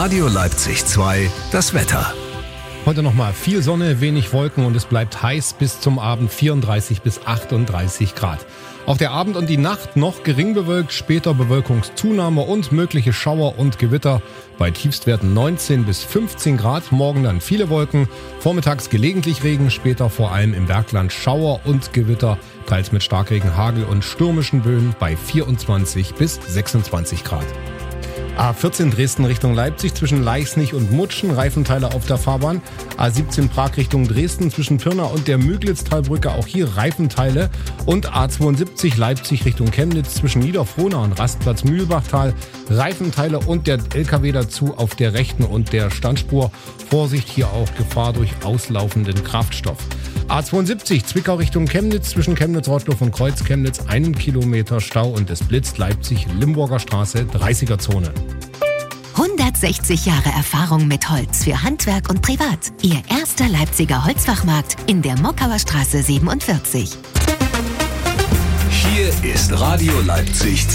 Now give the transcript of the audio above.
Radio Leipzig 2, das Wetter. Heute nochmal viel Sonne, wenig Wolken und es bleibt heiß bis zum Abend 34 bis 38 Grad. Auch der Abend und die Nacht noch gering bewölkt, später Bewölkungszunahme und mögliche Schauer und Gewitter bei Tiefstwerten 19 bis 15 Grad. Morgen dann viele Wolken, vormittags gelegentlich Regen, später vor allem im Bergland Schauer und Gewitter, teils mit Starkregen, Hagel und stürmischen Böen bei 24 bis 26 Grad. A14 Dresden Richtung Leipzig zwischen Leixnich und Mutschen, Reifenteile auf der Fahrbahn. A17 Prag Richtung Dresden zwischen Pirna und der Müglitztalbrücke, auch hier Reifenteile. Und A72 Leipzig Richtung Chemnitz zwischen Niederfrohna und Rastplatz Mühlbachtal, Reifenteile und der LKW dazu auf der rechten und der Standspur. Vorsicht, hier auch Gefahr durch auslaufenden Kraftstoff. A72 Zwickau Richtung Chemnitz zwischen Chemnitz-Rottloff und Kreuz-Chemnitz 1 Kilometer Stau und es blitzt. Leipzig Limburger Straße 30er-Zone. 160 Jahre Erfahrung mit Holz für Handwerk und Privat. Ihr erster Leipziger Holzfachmarkt in der Mockauer Straße 47. Hier ist Radio Leipzig